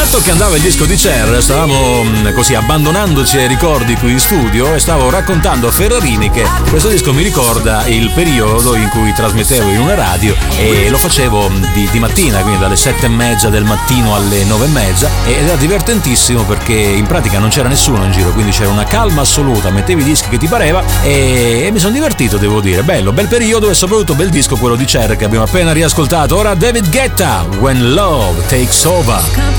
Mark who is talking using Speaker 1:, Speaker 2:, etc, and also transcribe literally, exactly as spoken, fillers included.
Speaker 1: Mentre che andava il disco di Cher, stavamo mh, così abbandonandoci ai ricordi qui in studio e stavo raccontando a Ferrarini che questo disco mi ricorda il periodo in cui trasmettevo in una radio e lo facevo di, di mattina, quindi dalle sette e mezza del mattino alle nove e mezza, ed era divertentissimo perché in pratica non c'era nessuno in giro, quindi c'era una calma assoluta, mettevi i dischi che ti pareva e, e mi sono divertito, devo dire. Bello, bel periodo e soprattutto bel disco quello di Cher che abbiamo appena riascoltato. Ora David Guetta, When Love Takes Over.